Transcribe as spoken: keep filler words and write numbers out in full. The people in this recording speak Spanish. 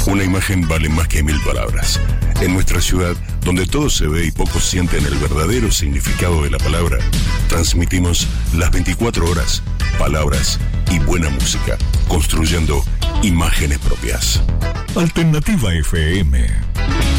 Una imagen vale más que mil palabras. En nuestra ciudad, donde todo se ve y pocos sienten el verdadero significado de la palabra, transmitimos las veinticuatro horas, palabras y buena música, construyendo imágenes propias. Alternativa F M.